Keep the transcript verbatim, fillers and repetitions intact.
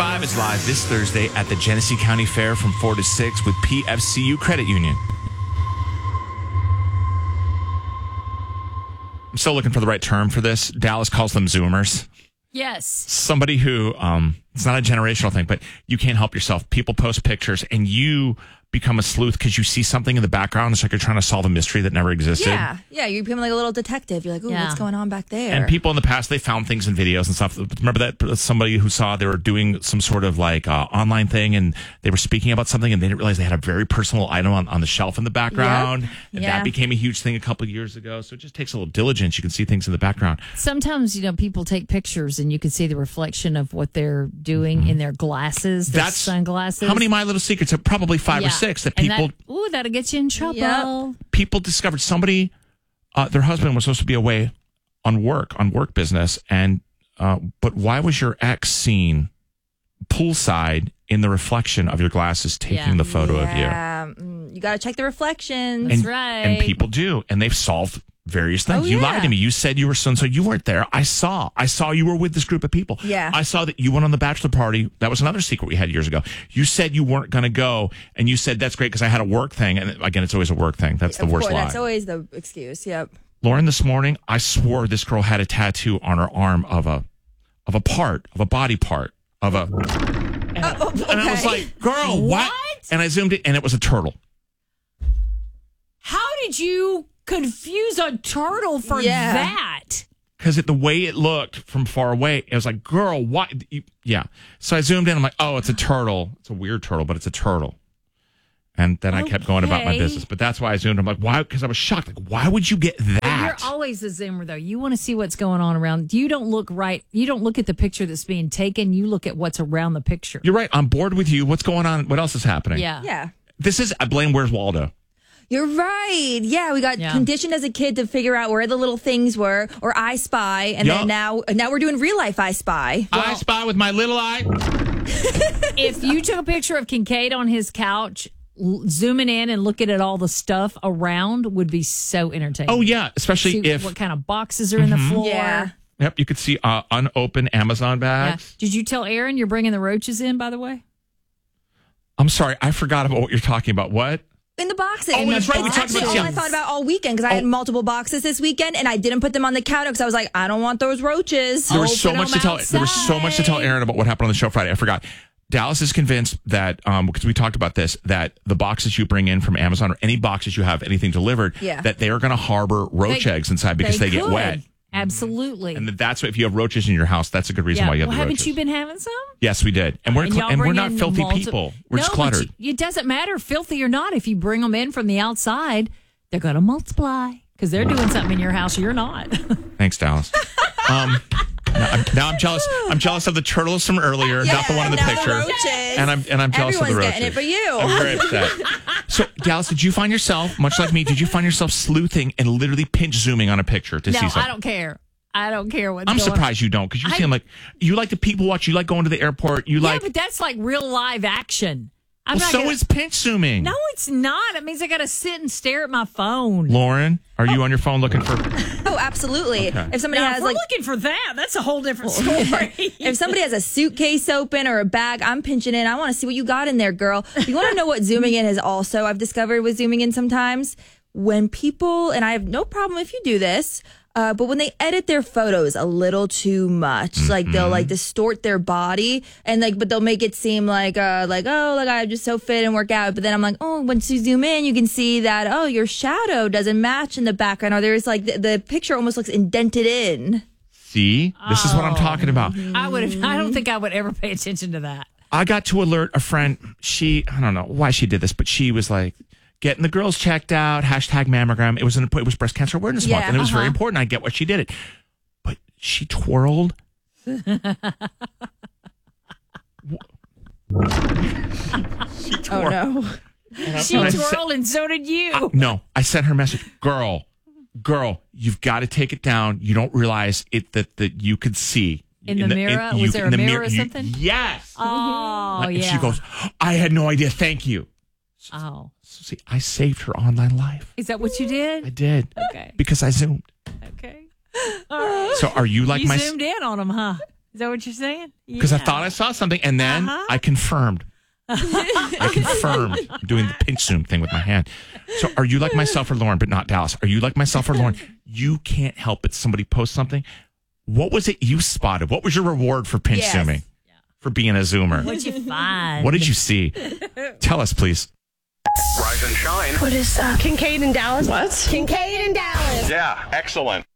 five is live this Thursday at the Genesee County Fair from four to six with P F C U Credit Union. I'm still looking for the right term for this. Dallas calls them Zoomers. Yes. Somebody who, um, it's not a generational thing, but you can't help yourself. People post pictures and you become a sleuth because you see something in the background. It's like you're trying to solve a mystery that never existed. Yeah, yeah. You become like a little detective. You're like, ooh, Yeah. what's going on back there? And people in the past, they found things in videos and stuff. Remember that somebody who saw they were doing some sort of like uh, online thing and they were speaking about something and they didn't realize they had a very personal item on, on the shelf in the background. Yep. And Yeah. that became a huge thing a couple of years ago. So it just takes a little diligence. You can see things in the background. Sometimes, you know, people take pictures and you can see the reflection of what they're doing in their glasses, their That's sunglasses. How many My Little Secrets? Probably five Yeah. or six that And people that- ooh, that'll get you in trouble. Yep. people discovered somebody, uh, their husband was supposed to be away on work, on work business. And, uh, but why was your ex seen poolside in the reflection of your glasses taking Yeah. the photo of you? Yeah, mm, you got to check the reflections. That's And, right. and people do. And they've solved various things. Oh, You yeah. lied to me. You said you were so and so. You weren't there. I saw. I saw you were with this group of people. Yeah. I saw that you went on the bachelor party. That was another secret we had years ago. You said you weren't going to go, and you said that's great because I had a work thing. And again, it's always a work thing. That's the Of worst course, lie. That's always the excuse. Yep. Lauren, this morning, I swore this girl had a tattoo on her arm of a of a part, of a body part, of a. And, Oh, okay. and I was like, girl, what? What? And I zoomed in, and it was a turtle. How did you confuse a turtle for Yeah. that? Because the way it looked from far away, it was like, girl, what? You, yeah. So I zoomed in. I'm like, oh, it's a turtle. It's a weird turtle, but it's a turtle. And then I kept going about my Okay. business. But that's why I zoomed. I'm like, why? Because I was shocked. Like, why would you get that? You're always a zoomer, though. You want to see what's going on around. You don't look right. You don't look at the picture that's being taken. You look at what's around the picture. You're right. I'm bored with you. What's going on? What else is happening? Yeah. Yeah. This is, I blame Where's Waldo. You're right. Yeah, we got Yeah. conditioned as a kid to figure out where the little things were, or I Spy, and Yup. then now now we're doing real life I Spy. I spy with my little eye. If you took a picture of Kincaid on his couch, l- zooming in and looking at all the stuff around would be so entertaining. Oh, yeah. Especially See if, what kind of boxes are in the floor. Yeah. yep, you could see uh, unopened Amazon Yeah. bags. Did you tell Aaron you're bringing the roaches in, by the way? I'm sorry. I forgot about what you're talking about. What? In the boxes. Oh, that's right. We It's talked actually about all this, yeah. I thought about all weekend because I had Oh. multiple boxes this weekend, and I didn't put them on the counter because I was like, I don't want those roaches. There was so Open much to them tell. There was so much to tell outside. Aaron about what happened on the show Friday. I forgot. Dallas is convinced that, um, because we talked about this, that the boxes you bring in from Amazon or any boxes you have anything delivered, Yeah. that they are going to harbor roach They- eggs inside because they, get could. wet. Absolutely. And that's what, if you have roaches in your house, that's a good reason yeah. why you have well, the haven't roaches. you been having some? Yes, we did. And we're And cl- y'all and we're bring not in filthy multi- people. We're no, just but cluttered. you- it doesn't matter, filthy or not. If you bring them in from the outside, they're going to multiply because they're doing something in your house you're not. Thanks, Dallas. Um, now, I'm, now I'm jealous. I'm jealous of the turtles from earlier, not the one in the now the picture. roaches. And I'm and I'm jealous Everyone's of the roaches. getting it for you. I'm very upset. So, Dallas, did you find yourself, much like me, did you find yourself sleuthing and literally pinch zooming on a picture to no, see something? I don't care. I don't care what's I'm going surprised you don't, because you I- seem like you like to people watch. You like going to the airport. You Yeah, like. but that's like real live action. I'm Well, not so gonna, is pinch zooming. No, it's not. It means I got to sit and stare at my phone. Lauren, are you on your phone looking for? Oh, absolutely. Okay. If somebody Now, has if we're like looking for that, that's a whole different story. if somebody has a suitcase open or a bag, I'm pinching in. I want to see what you got in there, girl. You want to know what zooming in is also, I've discovered with zooming in sometimes? When people, and I have no problem if you do this, uh, but when they edit their photos a little too much, Mm-hmm. like they'll like distort their body and like, but they'll make it seem like, uh, like, oh, like I'm just so fit and work out. But then I'm like, oh, once you zoom in, you can see that, oh, your shadow doesn't match in the background, or there's like the, the picture almost looks indented in. See, this is what I'm talking about. I would. I don't think I would ever pay attention to that. I got to alert a friend. She, I don't know why she did this, but she was like, getting the girls checked out, hashtag mammogram. It was an, it was breast cancer awareness month, Yeah, and it was very uh-huh. important. I get why she did it. But she twirled. she twirled. Oh, no. She And I said- twirled, and so did you. I- no, I sent her a message. Girl, girl, you've got to take it down. You don't realize it that, that you could see. In the mirror? Was there in a the mirror or you- something? yes. Oh, and yeah. she goes, I had no idea. Thank you. Oh, So see, I saved her online life. is that what you I did? did. Okay. Because I zoomed. Okay. All right. So are you like you my... zoomed in on them, huh? Is that what you're saying? Because I Yeah. thought I saw something, and then Uh-huh. I confirmed. I confirmed doing the pinch zoom thing with my hand. So are you like myself or Lauren, but not Dallas? Are you like myself or Lauren? You can't help it. Somebody posts something. What was it you spotted? What was your reward for pinch Yes. zooming? For being a zoomer? What'd you find? What did you see? Tell us, please. Rise and shine. What is that? Kincaid and Dallas. What? Kincaid and Dallas. Yeah, excellent.